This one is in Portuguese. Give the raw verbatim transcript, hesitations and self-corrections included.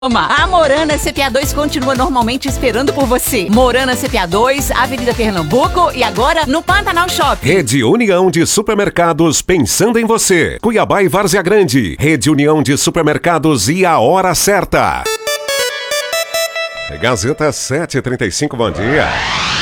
A Morana C P A dois continua normalmente esperando por você. Morana C P A dois, Avenida Pernambuco e agora no Pantanal Shopping. Rede União de Supermercados pensando em você. Cuiabá e Várzea Grande. Rede União de Supermercados e a hora certa. Gazeta sete e trinta e cinco, bom dia.